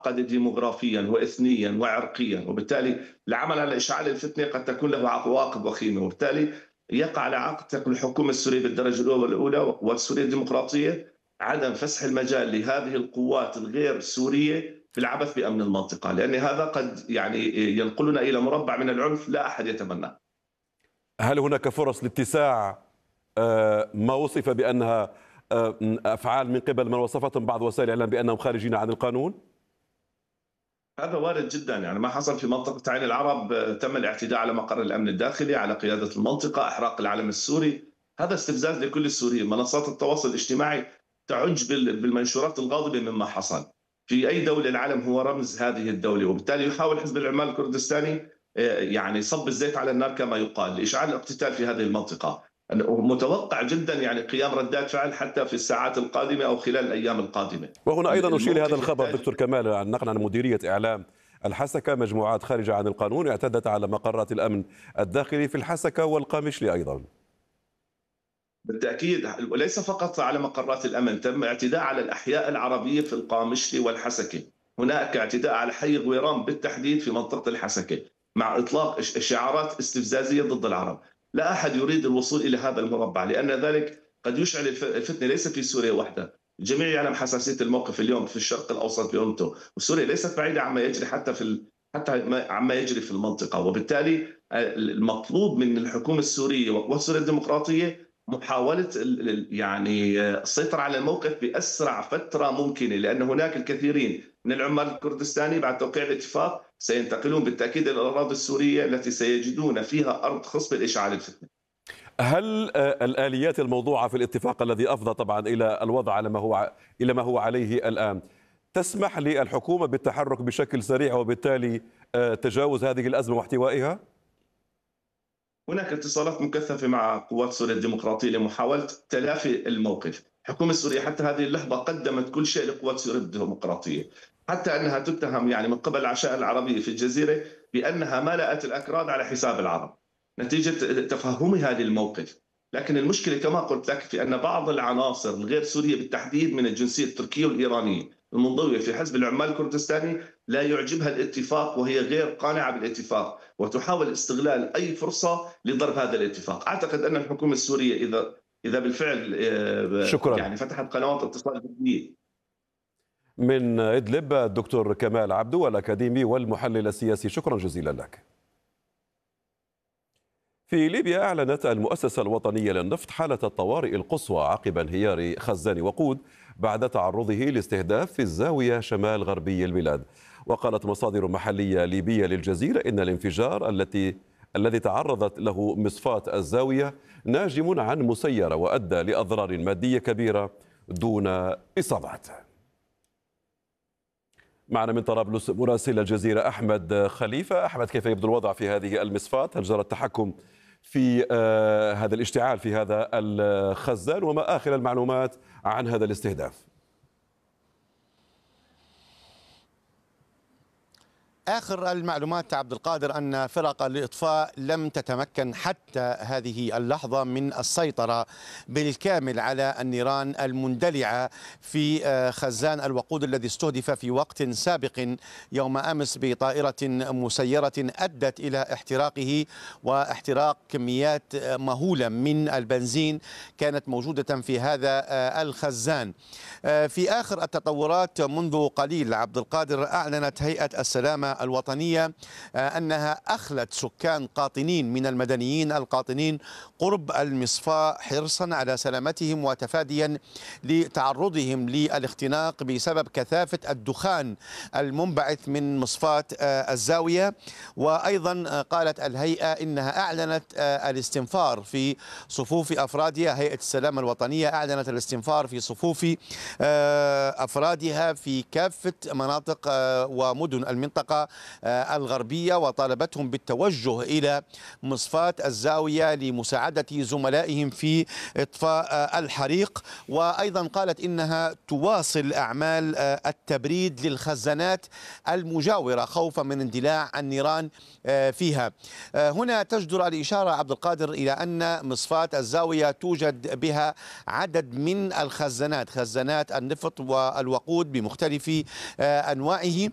ديموغرافيا واثنيا وعرقيا، وبالتالي العمل على اشعال الفتنه قد تكون له عواقب وخيمه، وبالتالي يقع على عاتق الحكومه السوريه بالدرجه الاولى والسوريه الديمقراطيه عدم فسح المجال لهذه القوات الغير سوريه في العبث بامن المنطقه، لان هذا قد ينقلنا الى مربع من العنف لا احد يتمناه. هل هناك فرص لاتساع ما وصف بأنها أفعال من قبل من وصفتهم بعض وسائل الإعلام بأنهم خارجين عن القانون؟ هذا وارد جدا، يعني ما حصل في منطقة عين العرب تم الاعتداء على مقر الأمن الداخلي، على قيادة المنطقة، إحراق العلم السوري، هذا استفزاز لكل السوريين. منصات التواصل الاجتماعي تعج بالمنشورات الغاضبة مما حصل. في أي دولة العلم هو رمز هذه الدولة، وبالتالي يحاول حزب العمال الكردستاني يعني صب الزيت على النار كما يقال لإشعال الاقتتال في هذه المنطقة. متوقع جدا يعني قيام ردات فعل حتى في الساعات القادمة أو خلال الأيام القادمة. وهنا أيضا نشير لهذا الخبر دكتور كمال عن نقل عن مديرية إعلام الحسكة، مجموعات خارجة عن القانون اعتدت على مقرات الأمن الداخلي في الحسكة والقامشلي أيضا. بالتأكيد، وليس فقط على مقرات الأمن، تم اعتداء على الأحياء العربية في القامشلي والحسكة. هناك اعتداء على حي غويران بالتحديد في منطقة الحسكة مع إطلاق شعارات استفزازية ضد العرب. لا أحد يريد الوصول إلى هذا المربع، لأن ذلك قد يشعل الفتنة ليس في سوريا وحدها. الجميع يعلم حساسية الموقف اليوم في الشرق الأوسط بأنتو، وسوريا ليست بعيدة عما يجري حتى عما يجري في المنطقة. وبالتالي المطلوب من الحكومة السورية وسوريا الديمقراطية محاولة يعني السيطرة على الموقف بأسرع فترة ممكنة، لأن هناك الكثيرين من العمال الكردستاني بعد توقيع الاتفاق سينتقلون بالتأكيد إلى الأراضي السورية التي سيجدون فيها أرض خصبة لإشعال الفتنة. هل الآليات الموضوعة في الاتفاق الذي أفضى طبعا إلى الوضع إلى ما هو عليه الآن تسمح للحكومة بالتحرك بشكل سريع وبالتالي تجاوز هذه الأزمة واحتوائها؟ هناك اتصالات مكثفة مع قوات سوريا الديمقراطية لمحاولة تلافي الموقف. الحكومة السورية حتى هذه اللحظة قدمت كل شيء لقوات سوريا الديمقراطية، حتى أنها تتهم يعني من قبل العشائر العربية في الجزيرة بأنها ملأت الأكراد على حساب العرب نتيجة تفهمها للموقف. لكن المشكلة كما قلت لك في أن بعض العناصر الغير سورية بالتحديد من الجنسية التركية والإيرانية المنضوية في حزب العمال الكردستاني لا يعجبها الاتفاق، وهي غير قانعة بالاتفاق وتحاول استغلال أي فرصة لضرب هذا الاتفاق. أعتقد أن الحكومة السورية إذا بالفعل شكرا. يعني فتحت قنوات اتصال جديدة. من إدلب الدكتور كمال عبدو الأكاديمي والمحلل السياسي، شكرا جزيلا لك. في ليبيا أعلنت المؤسسة الوطنية للنفط حالة الطوارئ القصوى عقب انهيار خزان وقود بعد تعرضه لاستهداف في الزاوية شمال غربي البلاد. وقالت مصادر محلية ليبية للجزيرة إن الانفجار الذي تعرضت له مصفاة الزاوية ناجم عن مسيرة وأدى لأضرار مادية كبيرة دون إصابات. معنا من طرابلس مراسل الجزيرة أحمد خليفة. أحمد، كيف يبدو الوضع في هذه المصفاة؟ هل جرى التحكم في هذا الاشتعال في هذا الخزان، وما آخر المعلومات عن هذا الاستهداف؟ آخر المعلومات عبد القادر أن فرق الإطفاء لم تتمكن حتى هذه اللحظة من السيطرة بالكامل على النيران المندلعة في خزان الوقود الذي استهدف في وقت سابق يوم أمس بطائرة مسيرة أدت إلى احتراقه واحتراق كميات مهولة من البنزين كانت موجودة في هذا الخزان. في آخر التطورات منذ قليل عبد القادر أعلنت هيئة السلامة الوطنية أنها أخلت سكان قاطنين من المدنيين القاطنين قرب المصفاة حرصا على سلامتهم وتفاديا لتعرضهم للاختناق بسبب كثافة الدخان المنبعث من مصفاة الزاوية. وأيضا قالت الهيئة إنها أعلنت الاستنفار في صفوف أفرادها. هيئة السلامة الوطنية أعلنت الاستنفار في صفوف أفرادها في كافة مناطق ومدن المنطقة الغربية، وطالبتهم بالتوجه إلى مصفاة الزاوية لمساعدة زملائهم في إطفاء الحريق. وأيضا قالت إنها تواصل أعمال التبريد للخزانات المجاورة خوفا من اندلاع النيران فيها. هنا تجدر الإشارة عبد القادر إلى أن مصفاة الزاوية توجد بها عدد من الخزانات، خزانات النفط والوقود بمختلف أنواعه،